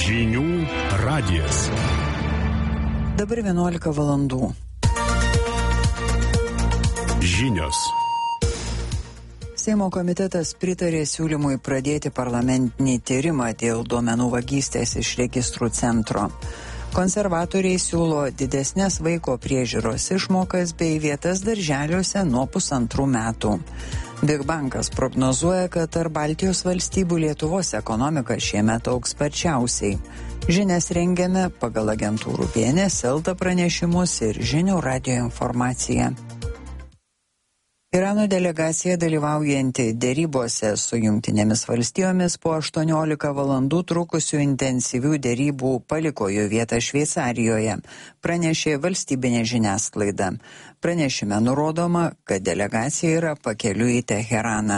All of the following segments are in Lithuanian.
Žinių radijas. Dabar 11 valandų. Žinios. Seimo komitetas pritarė siūlymui pradėti parlamentinį tyrimą dėl duomenų vagystės iš registrų centro. Konservatoriai siūlo didesnės vaiko priežiūros išmokas bei vietas darželiuose nuo 1,5 metų. Bigbankas prognozuoja, kad tarp Baltijos valstybių Lietuvos ekonomika šiemet augs sparčiausiai. Žinias rengiame pagal agentūrų BNS LT pranešimus ir Žinių radijo informaciją. Irano delegacija dalyvaujanti derybose su Jungtinėmis valstijomis po 18 valandų trukusių intensyvių derybų paliko jų vietą Šveicarijoje, pranešė valstybinė žiniasklaida. Pranešime nurodoma, kad delegacija yra pakeliui į Teheraną.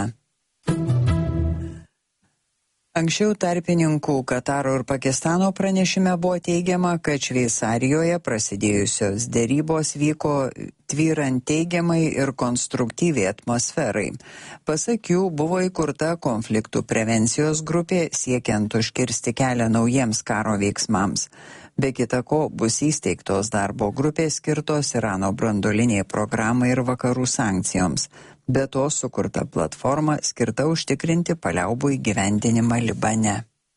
Anksčiau tarpininkų Kataro ir Pakistano pranešime buvo teigiama, kad Šveicarijoje prasidėjusios derybos vyko tvyrant teigiamai ir konstruktyviai atmosferai. Pasak jų, buvo įkurta konfliktų prevencijos grupė siekiant užkirsti kelią naujiems karo veiksmams. Be kita ko, bus įsteigtos darbo grupės skirtos Irano branduoliniai programai ir vakarų sankcijoms. Be to sukurta platforma skirta užtikrinti paliaubų įgyvendinimą Libane.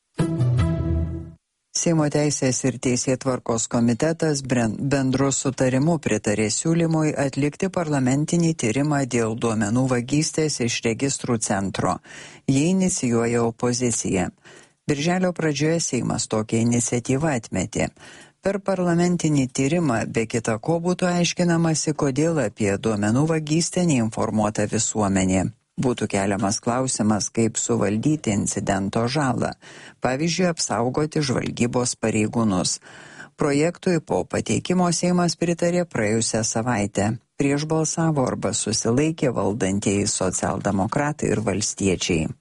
Seimo teisės ir teisėtvarkos komitetas bendru sutarimu pritarė siūlymui atlikti parlamentinį tyrimą dėl duomenų vagystės iš registrų centro. Jį inicijuoja opozicija. Birželio pradžioje Seimas tokią iniciatyvą atmetė. Per parlamentinį tyrimą be kita ko būtų aiškinamasi, kodėl apie duomenų vagystę neinformuota visuomenė. Būtų keliamas klausimas, kaip suvaldyti incidento žalą, pavyzdžiui, apsaugoti žvalgybos pareigūnus. Projektui po pateikimo Seimas pritarė praėjusią savaitę. Prieš balsavo arba susilaikė valdantieji socialdemokratai ir valstiečiai.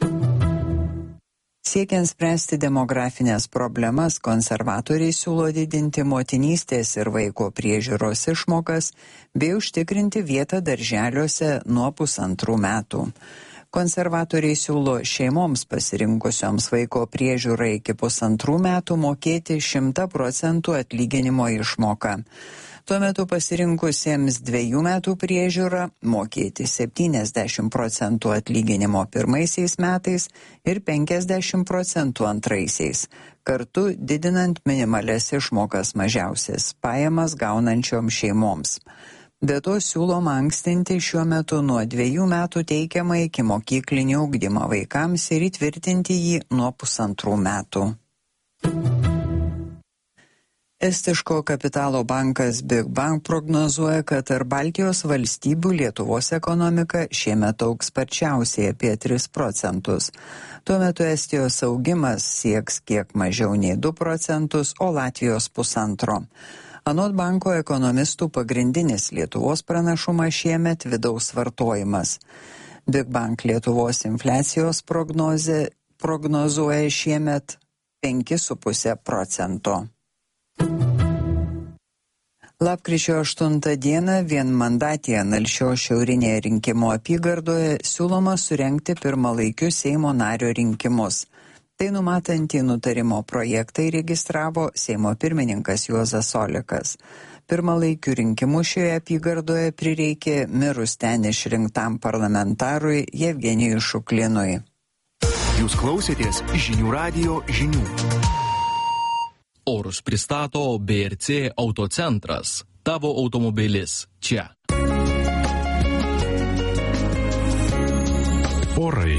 Siekiant spręsti demografinės problemas, konservatoriai siūlo didinti motinystės ir vaiko priežiūros išmokas bei užtikrinti vietą darželiuose nuo 1,5 metų. Konservatoriai siūlo šeimoms pasirinkusioms vaiko priežiūrą iki 1,5 metų mokėti 100% atlyginimo išmoką. Tuo metu pasirinkusiems 2 metų priežiūrą mokėti 70% atlyginimo pirmaisiais metais ir 50% antraisiais, kartu didinant minimalias išmokas mažiausias pajamas gaunančiom šeimoms. Be to siūloma ankstinti šiuo metu nuo 2 metų teikiamą ikimokyklinį ugdymą vaikams ir įtvirtinti jį nuo 1,5 metų. Estiško kapitalo bankas Bigbank prognozuoja, kad tarp Baltijos valstybių Lietuvos ekonomika šiemet augs sparčiausiai apie 3%. Tuo metu Estijos augimas sieks kiek mažiau nei 2%, o Latvijos 1,5%. Anot banko ekonomistų pagrindinis Lietuvos pranašumas šiemet vidaus vartojimas. Bigbank Lietuvos infliacijos prognozuoja šiemet 5,5%. Lapkričio 8 dieną vienmandatėje Nalšios šiaurinėje rinkimų apygardoje siūloma surengti pirmalaikius Seimo nario rinkimus. Tai numatantį nutarimo projektą įregistravo Seimo pirmininkas Juozas Olekas. Pirmalaikių rinkimų šioje apygardoje prireikė mirus ten išrinktam parlamentarui Jevgenijui Šuklinui. Jūs klausėtės Žinių radijo žinių. Orus pristato BRC Autocentras. Tavo automobilis čia. Orai.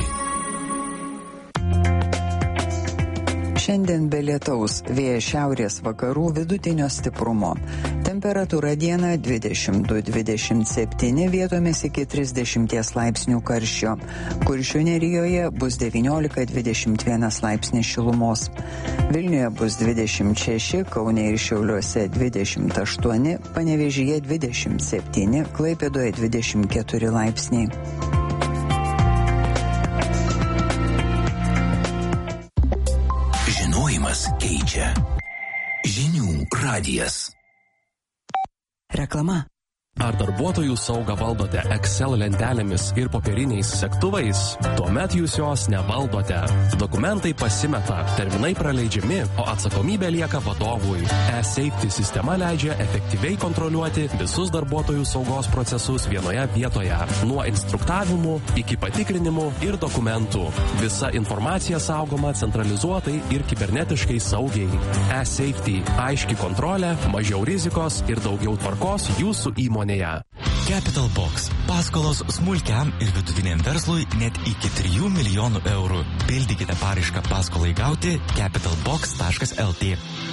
Šiandien be lietaus, vėjas šiaurės vakarų vidutinio stiprumo. Temperatūra dieną 22-27, vietomis iki 30 laipsnių karščio. Kuršių nerijoje bus 19-21 laipsnis šilumos. Vilniuje bus 26, Kaune ir Šiauliuose 28, Panevėžyje 27, Klaipėdoje 24 laipsniai. Žinojimas keičia. Žinių radijas. Reklama. Ar darbuotojų saugą valdote Excel lentelėmis ir popieriniais segtuvais? Tuomet jūs jos nevaldote. Dokumentai pasimeta, terminai praleidžiami, o atsakomybė lieka vadovui. E-Safety sistema leidžia efektyviai kontroliuoti visus darbuotojų saugos procesus vienoje vietoje. Nuo instruktavimų iki patikrinimų ir dokumentų. Visa informacija saugoma centralizuotai ir kibernetiškai saugiai. E-Safety – aiški kontrolė, mažiau rizikos ir daugiau tvarkos jūsų įmonėje. Capital Box. Paskolos smulkiam ir vidutiniam verslui net iki 3 milijonų eurų. Pildykite paraišką paskolai gauti capitalbox.lt.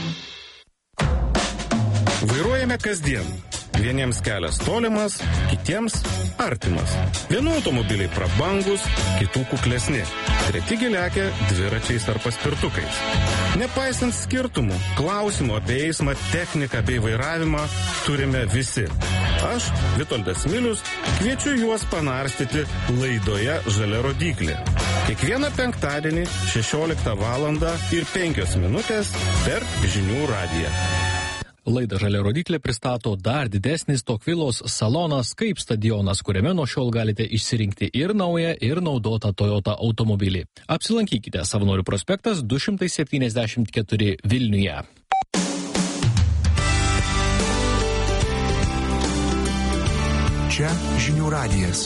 Vairuojame kasdien. Vieniems kelias tolimas, kitiems artimas. Vienų automobiliai prabangus, kitų kuklesni. Treti lekia dviračiais ar paspirtukais. Nepaisant skirtumų, klausimų apie eismą, techniką bei vairavimą turime visi. Aš, Vitoldas Milius, kviečiu juos panarstyti laidoje Žalia rodyklė. Kiekvieną penktadienį 16 valandą ir 5 minutės per Žinių radiją. Laidą Žalia rodyklė pristato dar didesnis Tokvilos salonas kaip stadionas, kuriame nuo šiol galite išsirinkti ir naują, ir naudotą Toyota automobilį. Apsilankykite Savanorių prospektas 274 Vilniuje. Čia Žinių radijas.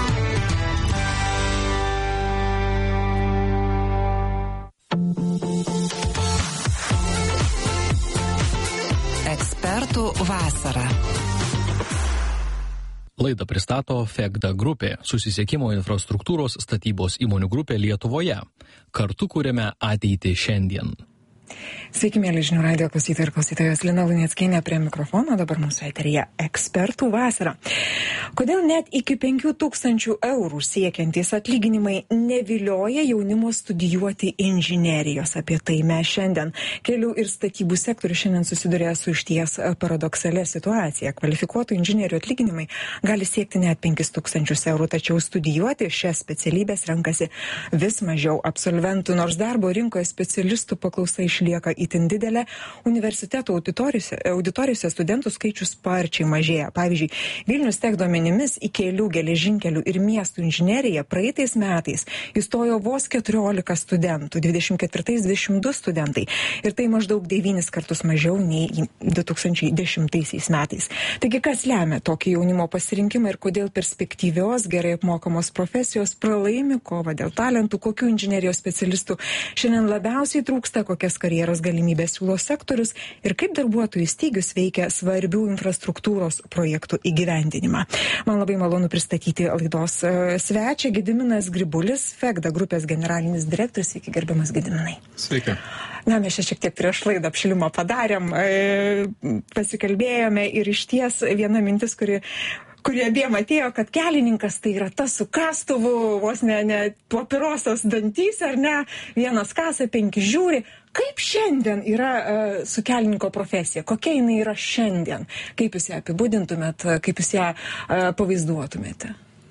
Ekspertų vasara. Laidą pristato FEGDA grupė, susisiekimo infrastruktūros statybos įmonių grupė Lietuvoje. Kartu kuriame ateitį šiandien. Sveiki, mėly Žinių radijo klausytojai ir klausytojos, Lina Luneckienė prie mikrofono, dabar mūsų eteryje Ekspertų vasara. Kodėl net iki 5,000 eurų siekiantys atlyginimai nevilioja jaunimo studijuoti inžinerijos? Apie tai mes šiandien. Kelių ir statybų sektorius šiandien susiduria su išties paradoksalia situacija. Kvalifikuotų inžinierių atlyginimai gali siekti net 5,000 eurų, tačiau studijuoti šias specialybės renkasi vis mažiau absolventų, nors darbo rinkoje specialistų paklausa išlieka itin didelė. Universiteto auditorijose studentų skaičius sparčiai mažėja. Pavyzdžiui, Vilnius Tech duomenimis į kelių, geležinkelių ir miestų inžineriją praeitais metais įstojo vos 14 studentų, 24-22 studentai. Ir tai maždaug 9 kartus mažiau nei 2010 metais. Taigi, kas lemia tokį jaunimo pasirinkimą ir kodėl perspektyvios, gerai apmokamos profesijos pralaimi kovą dėl talentų, kokių inžinerijos specialistų šiandien labiausiai trūksta, kokias karjeros galimybės siūlo sektorius ir kaip darbuotojų stygius veikia svarbių infrastruktūros projektų įgyvendinimą. Man labai malonu pristatyti laidos svečią Gediminas Grybulis, FEGDA grupės generalinis direktorius. Sveiki, gerbiamas Gediminai. Sveiki. Na, mes šiek tiek prieš laidą apšilimą padarėm, pasikalbėjome ir išties viena mintis, kuri abiem atėjo, kad kelininkas tai yra tas su kastuvu, vos ne papirosas dantys, ar ne, vienas kasa, 5 žiūri. Kaip šiandien yra su kelininko profesija? Kokia jinai yra šiandien? Kaip jūs ją apibūdintumėt, kaip jūs ją pavaizduotumėte?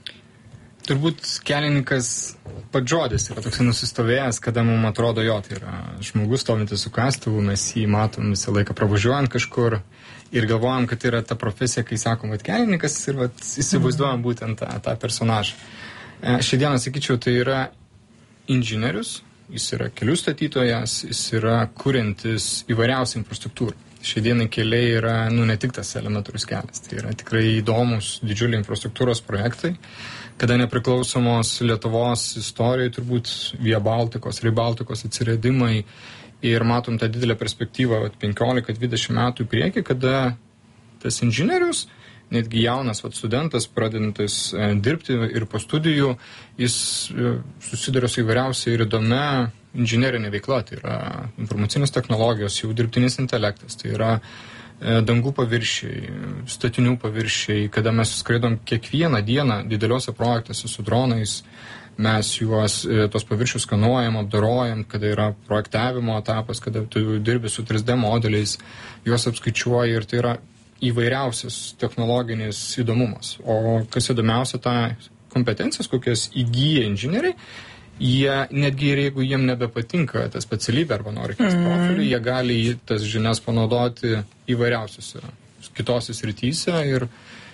Turbūt kelininkas pats žodis yra toks nusistovėjęs, kada mums atrodo jo, tai yra žmogus stovintis su kastuvu, mes jį matom visą laiką pravažiuojant kažkur ir galvojam, kad tai yra ta profesija, kai sakom, kad kelininkas ir įsivaizduojam būtent tą personažą. Šiandieną, sakyčiau, tai yra inžinierius, jis yra kelių statytojas, jis yra kuriantis įvairiausią infrastruktūrą. Šiandieną keliai yra, ne tik tas elementarus kelias, tai yra tikrai įdomus didžiuliai infrastruktūros projektai, kada nepriklausomos Lietuvos istorijoje turbūt Via Baltikos, Rail Baltikos atsiradimai ir matom tą didelę perspektyvą 15-20 metų į priekį, kada tas inžinierius, netgi jaunas studentas, pradedantis dirbti ir po studijų, jis susiduria su įvairiausia ir įdomia inžinerinė veikla, tai yra informacinės technologijos, jau dirbtinis intelektas, tai yra dangų paviršiai, statinių paviršiai, kada mes skraidom kiekvieną dieną dideliuose projektuose su dronais, mes juos, tos paviršius skanuojam, apdorojam, kada yra projektavimo etapas, kada tu dirbi su 3D modeliais, juos apskaičiuoji ir tai yra įvairiausias technologinis įdomumas. O kas įdomiausia, tą kompetencijas, kokias įgyja inžinieriai, jie, netgi ir jeigu jiem nebepatinka ta specialybė arba nori keisti profilį, jie gali tas žinias panaudoti įvairiausiose kitose srityse ir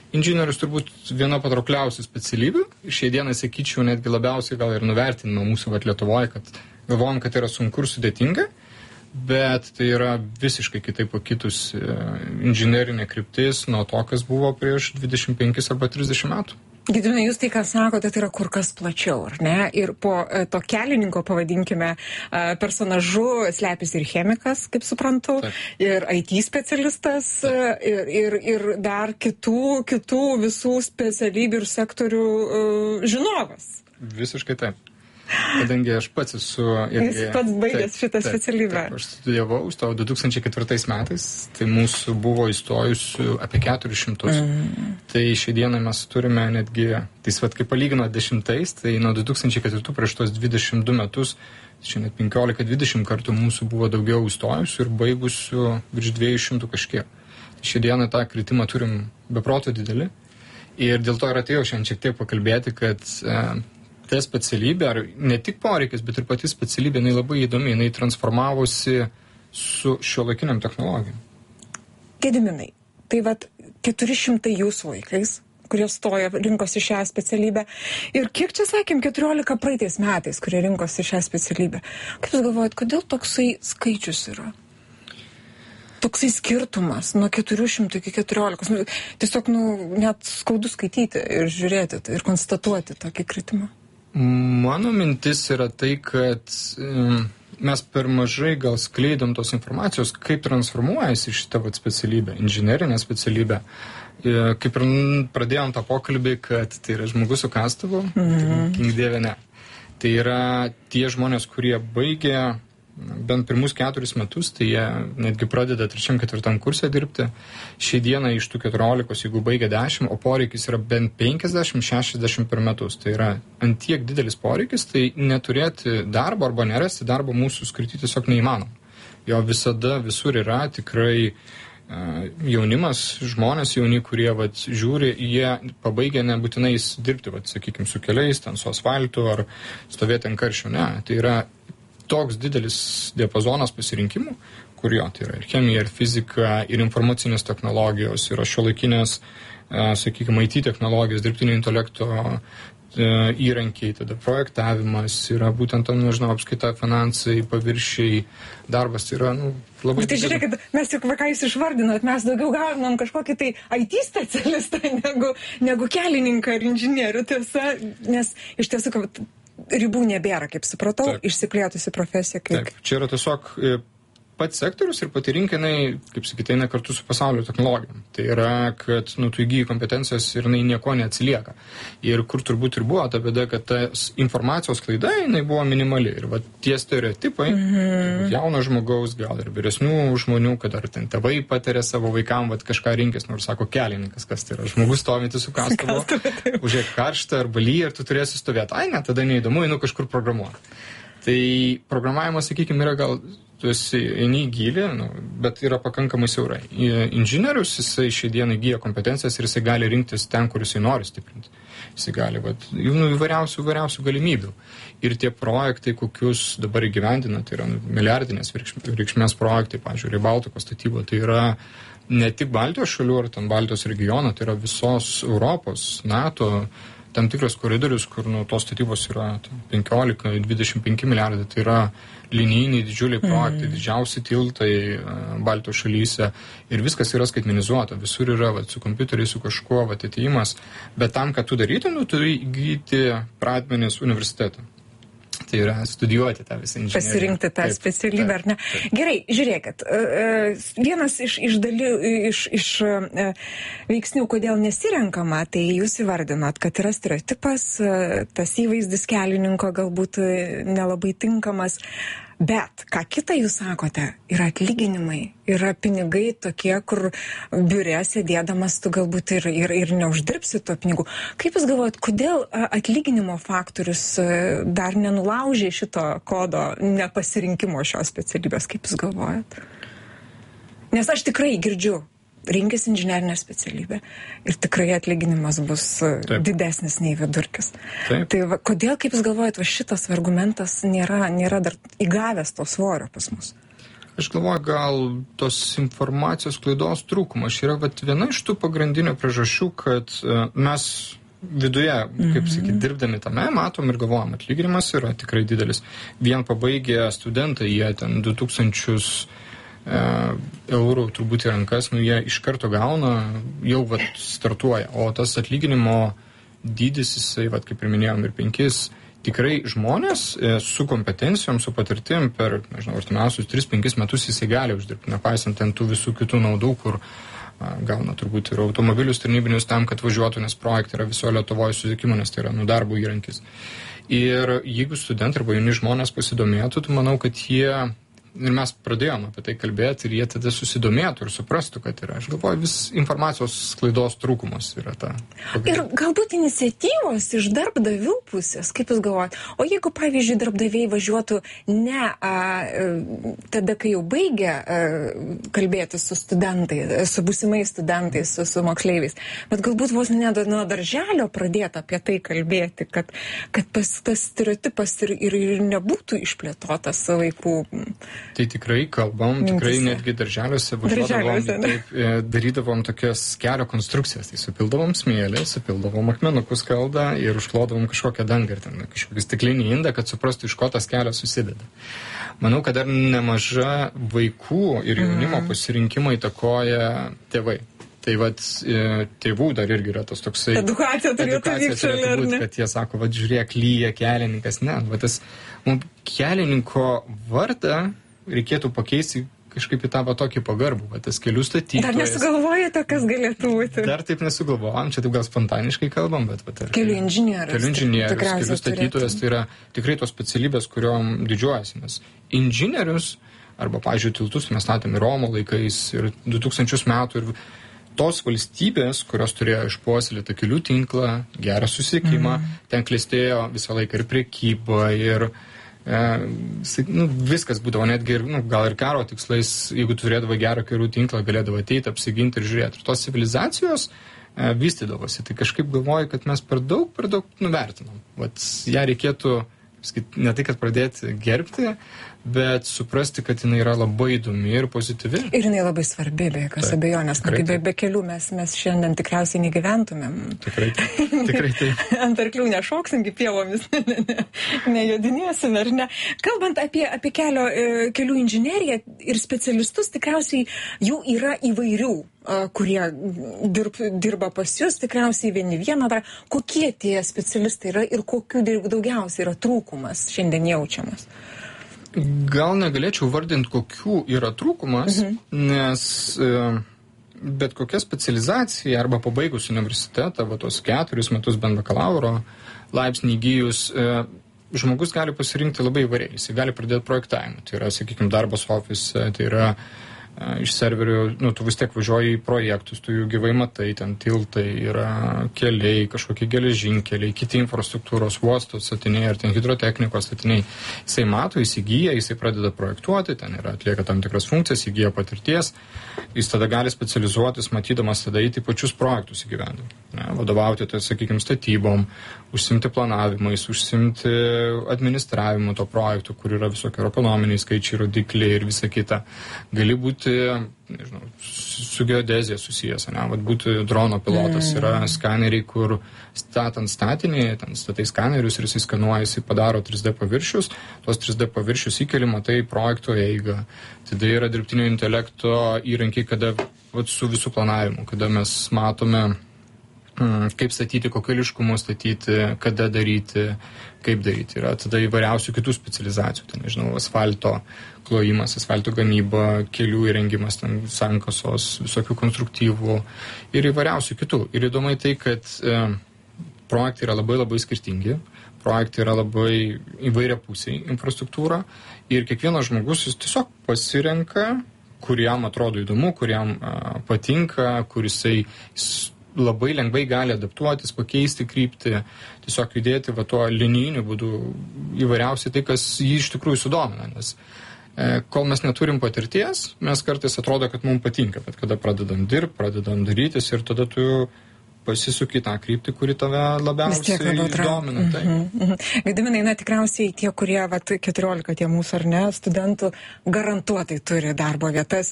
Inžinierius turbūt viena patraukliausių specialybių. Šiai dienai, sakyčiau, netgi labiausiai gal ir nuvertinama mūsų Lietuvoje, kad galvojam, kad yra sunku ir sudėtinga, bet tai yra visiškai kitaip pakitusi inžinerinė kryptis nuo to, kas buvo prieš 25 arba 30 metų. Gediminai, jūs tai, ką sakote, tai yra kur kas plačiau, ar ne? Ir po to kelininko, pavadinkime, personažu slepiasi ir chemikas, kaip suprantu, taip, ir IT specialistas, ir dar kitų visų specialybių ir sektorių žinovas. Visiškai taip. Kadangi aš pats esu... Jis pats baigęs šitą specialybę. Taip, aš studijavau 2004 metais, tai mūsų buvo įstojusių apie 400. Tai šią dieną mes turime netgi, tai kai palygino 10, tai nuo 2004 prieš tos 22 metus, čia net 15-20 kartų mūsų buvo daugiau įstojusių ir baigusių virš 200 kažkiek. Tai šią dieną tą kritimą turim beproto didelį ir dėl to ir atėjau šiandien šiek tiek pakalbėti, kad... ta specialybė, ar ne tik poreikis, bet ir pati specialybė, jinai labai įdomi, jinai transformavosi su šiuolaikiniam technologijom. Gediminai, tai 400 jūsų vaikais, kurie stoja, rinkosi šią specialybę, ir kiek čia sakėm, 14 praeitais metais, kurie rinkosi šią specialybę. Kaip jūs galvojat, kodėl toksai skaičius yra? Toksai skirtumas nuo 400 iki 14. Tiesiog, net skaudu skaityti ir žiūrėti ir konstatuoti tokį kritimą. Mano mintis yra tai, kad mes per mažai gal skleidom tos informacijos, kaip transformuojasi šitą specialybę, inžinerinę specialybę. Kaip ir pradėjom tą pokalbį, kad tai yra žmogus su kastuvu, tai dieve ne. Tai yra tie žmonės, kurie baigia bent pirmus 4 metus, tai jie netgi pradeda 3-4 kursą dirbti. Šiai dieną iš tų 14, jeigu baigia 10, o poreikis yra bent 50-60 per metus. Tai yra antiek didelis poreikis, tai neturėti darbo arba nerasti darbo mūsų skirti tiesiog neįmanoma. Jo visada visur yra tikrai jaunimas, žmonės jauni, kurie žiūri, jie pabaigia nebūtinai dirbti, sakykime, su keliais, ten su asfaltu ar stovėti ant karščio. Ne, tai yra toks didelis diapazonas pasirinkimų, kur tai yra ir chemija, ir fizika, ir informacinės technologijos, yra šiuolaikinės, sakykime, IT technologijos, dirbtinio intelekto įrankiai, tada projektavimas, yra būtent, apskaita, finansai, paviršiai, darbas yra, labai... Tai žiūrėkit, mes juk, ką jūs išvardinot, mes daugiau gaunam kažkokį tai IT specialistą negu kelininką ir inžinierių, tiesa, nes iš tiesų, kad ribų nebėra, kaip supratau, išsiplėtusi profesija. Taip, čia yra tiesiog pats sektorius ir pati rinka, kaip sakyti, eina kartu su pasaulio technologijom. Tai yra, kad tu įgyji kompetencijos ir nieko neatsilieka. Ir kur turbūt ir buvo ta bėda, kad tas informacijos klaida, buvo minimali. Ir tie stereotipai, jauno žmogaus, gal ir vyresnių žmonių, kad ar ten tėvai patarė savo vaikam, kažką rinkis, nors sako kelininkas, kas tai yra. Žmogus stovinti su kastuvu, užėk karštą arba lyja ir tu turėsi stovėti. Ai, ne, tada neįdomu, einu kažkur programuoti. Tai programavimas, sakykime, yra gal tu esi eini į gylį, bet yra pakankamai siaurai. Inžinierius, jisai šiai dienai įgyja kompetencijas ir jisai gali rinktis ten, kur jisai nori stiprinti. Jisai gali, įvairiausių galimybių. Ir tie projektai, kokius dabar įgyvendina, tai yra milijardinės reikšmės projektai, pavyzdžiui, Baltikos statyba, tai yra ne tik Baltijos šalių ar ten Baltijos regiono, tai yra visos Europos, NATO, tam tikras koridorius, kur tos statybos yra 15-25 milijardai, tai yra linijiniai didžiuliai projektai, didžiausi tiltai Baltijos šalyse ir viskas yra skaitmenizuota, visur yra su kompiuteriais, su kažkuo atėjimas, bet tam, kad tu darytum, turi įgyti pradmenis universitetą. Tai yra studijuoti tą visą inžineriją. Pasirinkti tą specialybę, ar ne? Gerai, žiūrėkit, vienas iš veiksnių, kodėl nesirenkama, tai jūs įvardinot, kad yra stereotipas, tas įvaizdis kelininko galbūt nelabai tinkamas. Bet, ką kitą jūs sakote, yra atlyginimai, yra pinigai tokie, kur biure sėdėdamas tu galbūt ir neuždirbsi to pinigų. Kaip jūs galvojat, kodėl atlyginimo faktorius dar nenulaužė šito kodo nepasirinkimo šios specialybės? Kaip jūs galvojat? Nes aš tikrai girdžiu, rinkis inžinerinę specialybę ir tikrai atlyginimas bus didesnis nei vidurkis. Taip. Tai kodėl, kaip jūs galvojat, šitas argumentas nėra dar įgavęs to svorio pas mus? Aš galvoju, gal tos informacijos klaidos trūkumas yra viena iš tų pagrindinių priežasčių, kad mes viduje, kaip sakyti, dirbdami tame, matom ir galvojam, atlyginimas yra tikrai didelis. Vien pabaigę studentai, jie ten 2000 eurų turbūt į rankas, jie iš karto gauna, jau startuoja. O tas atlyginimo dydis, jisai, kaip ir minėjom, ir 5, tikrai žmonės su kompetencijom, su patirtim per, artimiausius 3-5 metus jisai gali uždirbti, nepaisant ten tų visų kitų naudų, kur gauna turbūt ir automobilius tarnybinius tam, kad važiuotų, nes projektai yra viso Lietuvoje susisiekimo, nes tai yra darbo įrankis. Ir jeigu studentai arba jauni žmonės pasidomėtų, tai manau, kad jie ir mes pradėjome apie tai kalbėti ir jie tada susidomėtų ir suprastų, kad yra. Aš galvoju, vis informacijos sklaidos trūkumas yra ta. Ir galbūt iniciatyvos iš darbdavių pusės, kaip jūs galvojat? O jeigu, pavyzdžiui, darbdaviai važiuotų ne tada, kai jau baigia kalbėti su studentais, su būsimais studentais, su moksleiviais, bet galbūt vos ne nuo darželio pradėtų apie tai kalbėti, kad tas stereotipas ir nebūtų išplėtotas vaikų. Tai tikrai kalbam, tikrai netgi darželiuose važiuodavom, darydavom tokias kelio konstrukcijas, tai supildavom smėlį, supildavom akmenukų skaldą ir užklodavom kažkokią dangą ir ten kažkokį stiklinį indą, kad suprastų, iš ko tas kelias susideda. Manau, kad dar nemaža vaikų ir jaunimo pasirinkimą įtakoja tėvai. Tai tėvų dar irgi yra tas toksai... Edukacija turėtų būti, kad jie sako, žiūrėk, lyja kelininkas. Ne, tas kelininko vardą reikėtų pakeisti kažkaip į tą tokį pagarbų, tas kelių statytojas. Dar nesugalvojate, kas galėtų būti? Dar taip nesugalvojom, čia taip gal spontaniškai kalbam, bet... Kelių inžinierius. Kelių statytojas, tai yra tikrai tos specialybės, kuriuom didžiuojasi. Nes inžinierius, arba, pavyzdžiui, tiltus mes statėme Romo laikais ir 2000 metų ir tos valstybės, kurios turėjo išpuoselėti kelių tinklą, gerą susisiekimą, ten klestėjo visą laiką ir prekyba, ir viskas būdavo, netgi ir, gal ir karo tikslais, jeigu turėdavo gerą kelių tinklą, galėdavo ateiti, apsiginti ir žiūrėti. Ir tos civilizacijos vystydavosi. Tai kažkaip galvoju, kad mes per daug nuvertinom. Ją reikėtų, ne tai, kad pradėti gerbti, bet suprasti, kad jinai yra labai įdomi ir pozityvi. Ir jinai labai svarbi, be jokios abejonės. Be kelių mes šiandien tikriausiai negyventumėm. Tikrai taip. Ant arklių nešoksim, pievomis nejodinėsim, ar ne? Kalbant apie kelių inžineriją ir specialistus, tikriausiai jų yra įvairių, kurie dirba pas jūs, tikriausiai vieną. Kokie tie specialistai yra ir kokių daugiausiai yra trūkumas šiandien jaučiamas? Gal negalėčiau vardinti, kokių yra trūkumas, nes bet kokia specializacija arba pabaigus universitetą, tos 4 metus bent bakalauro laipsnį įgyjus, žmogus gali pasirinkti labai įvairiai. Jis gali pradėti projektavimą. Tai yra, sakykime, darbas ofise, tai yra iš serverių, tu vis tiek važiuoji į projektus, tu jų gyvai matai, ten tiltai, yra keliai, kažkokie geležinkeliai, kiti infrastruktūros uostos statiniai ar ten hidrotechnikos statiniai. Jisai mato, įsigyja, jisai pradeda projektuoti, ten yra atlieka tam tikras funkcijas, įgyja patirties, jis tada gali specializuotis, matydamas tada įti pačius projektus įgyvendinti. Vadovauti, tai, sakykime, statybom, užsimti planavimais, užsimti administravimu to projektų, kur yra visokie ekonominiai skaičiai, rodikliai ir visa kita. Gali būti, nežinau, su geodezija susijęs, būti drono pilotas, yra skaneriai, kur statant statinį, ten statai skanerius ir jis skanuoja, jis padaro 3D paviršius, tos 3D paviršius įkelimo, tai projekto eiga. Tada yra dirbtinio intelekto įrankiai, kada su visų planavimu, kada mes matome, kaip statyti, kokio eiliškumo statyti, kada daryti, kaip daryti. Yra tada įvairiausių kitų specializacijų, ten, nežinau, asfalto klojimas, asfalto gamyba, kelių įrengimas, ten sankasos, visokių konstruktyvų ir įvairiausių kitų. Ir įdomai tai, kad projektai yra labai labai skirtingi, projektai yra labai įvairiapusiai infrastruktūra ir kiekvienas žmogus jis tiesiog pasirenka, kur jam atrodo įdomu, kur jam patinka, kur jisai labai lengvai gali adaptuotis, pakeisti kryptį, tiesiog judėti tuo linijiniu būdu įvairiausiai tai, kas jį iš tikrųjų sudomina, nes kol mes neturim patirties, mes kartais atrodo, kad mums patinka, bet kada pradedam dirbti, pradedam darytis ir tada tu pasisuki tą kryptį, kuri tave labiausiai domina. Gediminai, tikriausiai tie, kurie 14 tie mūsų ar ne studentų garantuotai turi darbo vietas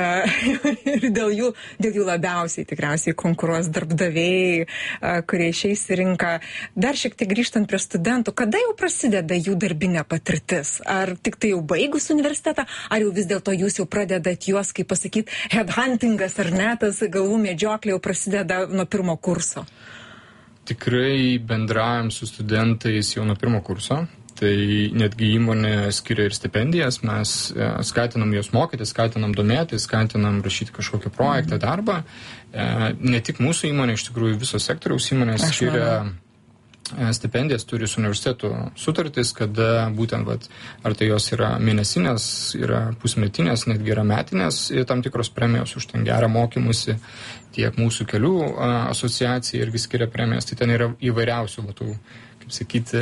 ir dėl jų labiausiai tikriausiai konkuruos darbdaviai, kurie išeis į rinką. Dar šiek tiek grįžtant prie studentų, kada jau prasideda jų darbinė patirtis? Ar tik tai jau baigus universitetą, ar jau vis dėlto jūs jau pradedat juos, kaip pasakyti, headhuntingas ar ne, tas galvų medžioklė jau prasideda nuo pirmo kurso? Tikrai bendraujam su studentais jau nuo pirmo kurso. Tai netgi įmonė skiria ir stipendijas, mes skatinam juos mokytis, skatinam domėtis, skatinam rašyti kažkokį projektą, darbą. Ne tik mūsų įmonė, iš tikrųjų visos sektoriaus įmonės skiria stipendijas, turi su universitetų sutartis, kada būtent, ar tai jos yra mėnesinės, yra pusmetinės, netgi yra metinės, tam tikros premijos už ten gerą mokymusi, tiek mūsų kelių asociacija irgi skiria premijas, tai ten yra įvairiausių tų, kaip sakyti,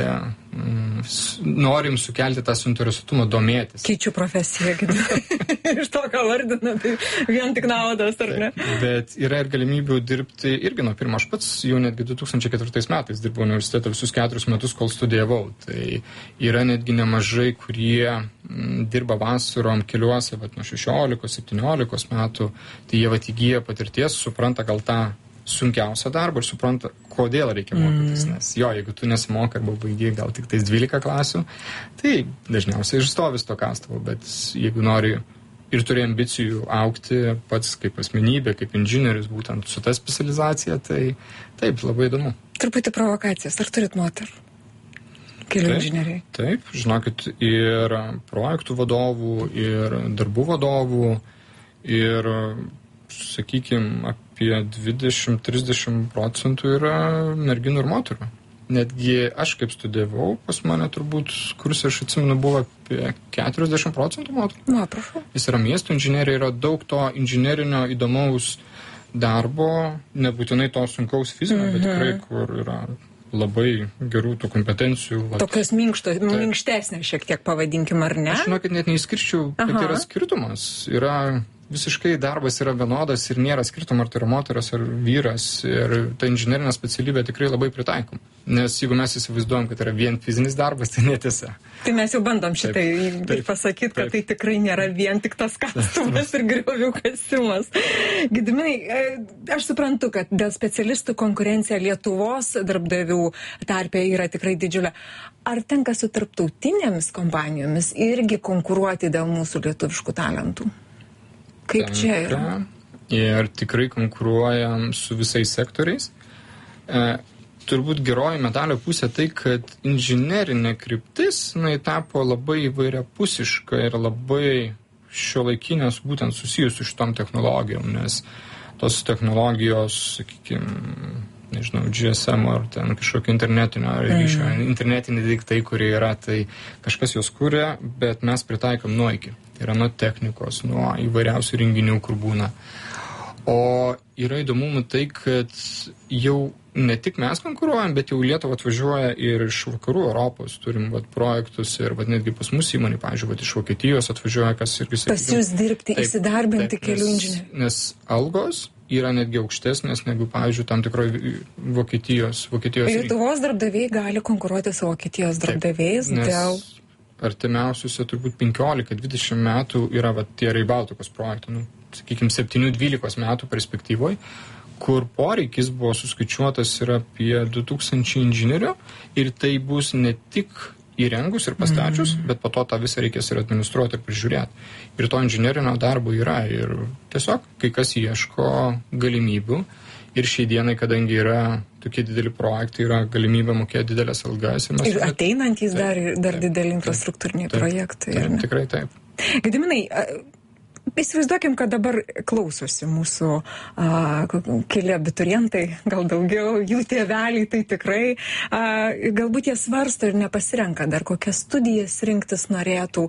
norim sukelti tą suinteresuotumą domėtis. Keičiu profesiją, iš to, ką vardina, tai vien tik naudas, ar ne? Bet yra ir galimybių dirbti irgi nuo pirmo. Aš pats jau netgi 2004 metais dirbau universitete visus 4 metus, kol studijavau. Tai yra netgi nemažai, kurie dirba vasarom keliuose, nuo 16-17 metų, tai jie įgyja patirties, supranta gal tą sunkiausią darbą ir supranta, kodėl reikia mokytis, nes jeigu tu nesimokai arba baigi gal tik tais 12 klasių, tai dažniausiai išstovis to kastuvo, bet jeigu nori ir turi ambicijų augti pats kaip asmenybė, kaip inžinierius, būtent su ta specializacija, tai taip, labai įdomu. Truputį provokacijas, ar turit moterų? Kelių inžinieriai? Taip, žinokit, ir projektų vadovų, ir darbų vadovų, ir sakykime, apie 20-30% yra merginų ir moterų. Netgi aš kaip studijavau, pas mane turbūt kursai, aš atsimenu, buvo apie 40% moterų. Prašau. Jis yra miesto inžinerija, yra daug to inžinerinio įdomaus darbo, nebūtinai to sunkaus fizinio, bet tikrai, kur yra labai gerų tų kompetencijų. Tokios minkštesnės šiek tiek pavadinkim, ar ne? Aš žinokit, net neįskirčiau, kad yra skirtumas. Visiškai darbas yra vienodas ir nėra skirtumo, ar tai yra moteris ar vyras, ir ta inžinerinė specialybė tikrai labai pritaikom. Nes jeigu mes įsivaizduojam, kad yra vien fizinis darbas, tai netiesa. Tai mes jau bandom šitai pasakyti, kad tai tikrai nėra vien tik tas kastumas ir griovių kasimas. Gediminai, aš suprantu, kad dėl specialistų konkurencija Lietuvos darbdavių tarpe yra tikrai didžiulė. Ar tenka su tarptautinėmis kompanijomis irgi konkuruoti dėl mūsų lietuviškų talentų? Kaip čia yra? Ir tikrai konkuruojam su visais sektoriais. Turbūt geroji medalio pusė tai, kad inžinerinė kryptis tapo labai įvairiapusiška ir labai šiuolaikinės būtent susijusių šitom technologijom, nes tos technologijos, sakykime, nežinau, GSM ar ten kažkokio internetinio ryšio, internetiniai daiktai, kurie yra, tai kažkas juos kuria, bet mes pritaikom nuo iki. Tai yra nuo technikos, nuo įvairiausių renginių, kur būna. O yra įdomumų tai, kad jau ne tik mes konkuruojam, bet jau Lietuvą atvažiuoja ir iš vakarų Europos. Turim projektus ir netgi pas mus įmonė, pavyzdžiui, iš Vokietijos atvažiuoja, kas irgi... Pas jūs dirbti, įsidarbinti kelių inžinierių. Nes algos yra netgi aukštesnės negu, pavyzdžiui, tam tikroje Vokietijos. Lietuvos darbdaviai gali konkuruoti su Vokietijos darbdaviais dėl... Artimiausiuose turbūt 15-20 metų yra tie Rail Balticos projektai, sakykime, 7-12 metų perspektyvoje, kur poreikis buvo suskaičiuotas yra apie 2000 inžinierių ir tai bus ne tik įrengus ir pastačius, bet po to tą visą reikės ir administruoti ir prižiūrėti. Ir to inžinerinio darbo yra ir tiesiog kai kas ieško galimybių. Ir šiai dienai, kadangi yra tokie dideli projektai, yra galimybė mokėti didelės algas. Ir ateinantys dar dideli infrastruktūriniai projektai. Taip, tikrai taip. Gediminai, įsivaizduokim, kad dabar klausosi mūsų keli abiturientai, gal daugiau, jų tėveliai, tai tikrai. Galbūt jie svarsto ir nepasirenka dar kokias studijas rinktis norėtų.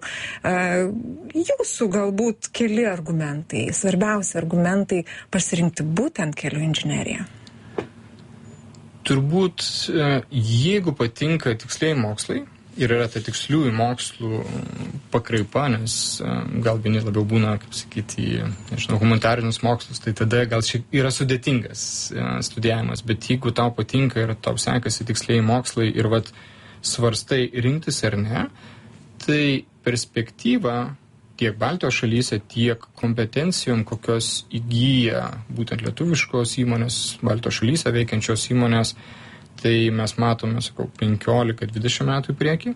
Jūsų galbūt keli argumentai, svarbiausi argumentai pasirinkti būtent kelių inžineriją. Turbūt, jeigu patinka tikslieji mokslai ir yra ta tiksliųjų mokslų pakraipa, nes gal vieni labiau būna, kaip sakyti, humanitarinius mokslus, tai tada gal šiek yra sudėtingas studijavimas, bet jeigu tau patinka ir tau sekasi tikslieji mokslai ir vat svarstai rinktis ar ne, tai perspektyva tiek Baltijos šalyse, tiek kompetencijom, kokios įgyja būtent lietuviškos įmonės, Baltijos šalyse veikiančios įmonės, tai mes matome, sakau, 15-20 metų į priekį.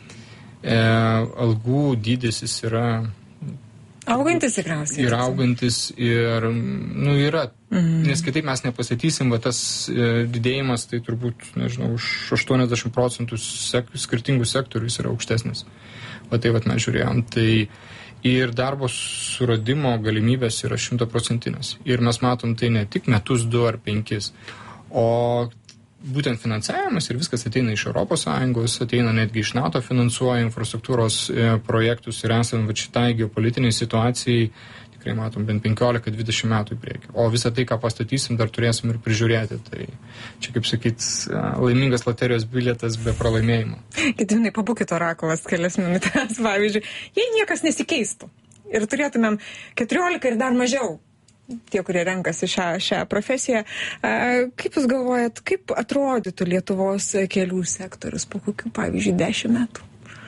Algų dydis jis yra... Augantis tikriausiai. Ir augantis ir, yra, nes kitaip mes nepasakysim, va tas didėjimas, tai turbūt, nežinau, už 80% skirtingų sektorių jis yra aukštesnis. Va tai, mes žiūrėjom, tai ir darbo suradimo galimybės yra 100%. Ir mes matom tai ne tik metus, 2 ar 5, o būtent finansavimas ir viskas ateina iš ES, ateina netgi iš NATO, finansuoja infrastruktūros projektus ir esant šitai geopolitiniai situacijai, tikrai matom bent 15-20 metų į priekį. O visą tai, ką pastatysim, dar turėsim ir prižiūrėti. Tai čia, kaip sakyt, laimingas loterijos bilietas be pralaimėjimo. Gediminai, pabūkit orakulas kelias minutės, pavyzdžiui, jei niekas nesikeistų ir turėtumėm 14 ir dar mažiau, tie, kurie renkasi šią profesiją. Kaip Jūs galvojat, kaip atrodytų Lietuvos kelių sektorius po kokių, pavyzdžiui, 10 metų?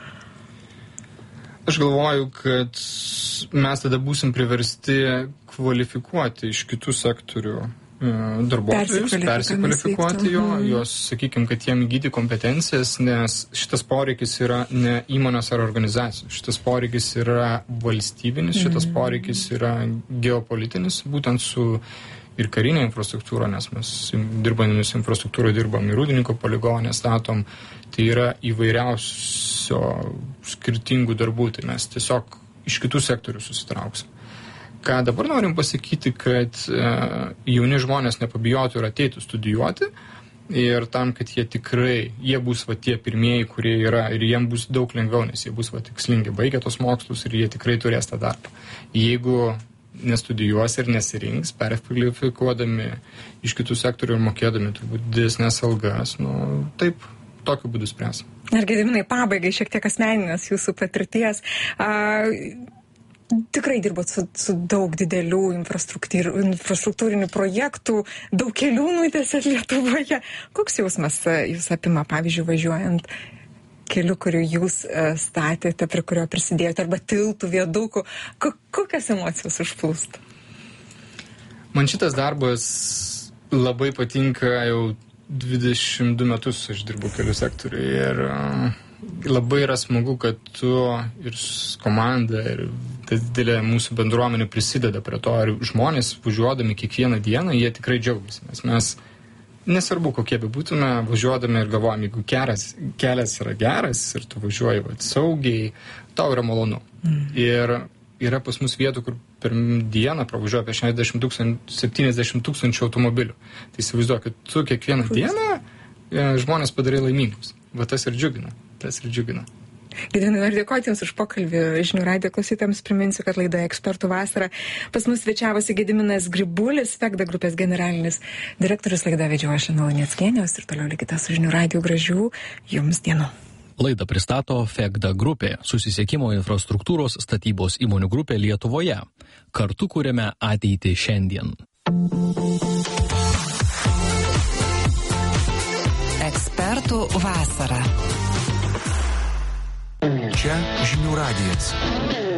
Aš galvoju, kad mes tada būsim priversti kvalifikuoti iš kitų sektorių darbuotojus, persikvalifikuoti juos, sakykime, kad jiem įgyti kompetencijas, nes šitas poreikis yra ne įmonės ar organizacijos, šitas poreikis yra valstybinis, šitas poreikis yra geopolitinis, būtent su ir karinė infrastruktūra, nes mes dirbanėmis infrastruktūrą dirbam ir Rūdninko poligonę statom, tai yra įvairiausio skirtingų darbų, tai mes tiesiog iš kitų sektorių susitrauksim. Ką dabar norim pasakyti, kad jauni žmonės nepabijotų ir ateitų studijuoti ir tam, kad jie bus tie pirmieji, kurie yra ir jiem bus daug lengviau, nes jie bus tikslingi baigę tos mokslus ir jie tikrai turės tą darbą. Jeigu nestudijuos ir nesirinks, perkvalifikuodami iš kitų sektorių ir mokėdami turbūt didesnės algas, taip, tokiu būdu spręs. Ir Gediminai, pabaigai šiek tiek asmeninės jūsų patirties. Tikrai dirbot su daug didelių infrastruktūrinių projektų, daug kelių nutiesėt Lietuvoje. Koks jausmas jūs apima, pavyzdžiui, važiuojant keliu, kurį jūs statėte, prie kurio prisidėjote, arba tiltų, viadukų? Kokias emocijos užplūsta? Man šitas darbas labai patinka, jau 22 metus aš dirbu kelių sektoriui ir labai yra smagu, kad tu ir komanda ir didelė mūsų bendruomenė prisideda prie to ir žmonės važiuodami kiekvieną dieną, jie tikrai džiaugiasi, nes mes nesvarbu, kokie bebūtume, važiuodami ir galvojame, jeigu kelias yra geras ir tu važiuoji saugiai, tau yra malonu. Ir yra pas mus vietų, kur per dieną pravažiuoja apie 60,000-70 tūkstančių automobilių. Tai įsivaizduokit, tu kiekvieną dieną žmonės padarai laimingus. Va tas ir džiugina. Gediminai, noriu dėkoti Jums už pokalbį. Žinių radijo klausytojams priminsiu, kad laidoje Ekspertų vasara pas mus svečiavosi Gediminas Grybulis, FEGDA grupės generalinis direktorius. Laidą vedžiau aš, Lina Luneckienė, ir toliau likite su Žinių radiju. Gražių Jums dienų. Laidą pristato FEGDA grupė, susisiekimo infrastruktūros statybos įmonių grupė Lietuvoje. Kartu kuriame ateitį šiandien. Ekspertų vasara. Čia Žinių radijas.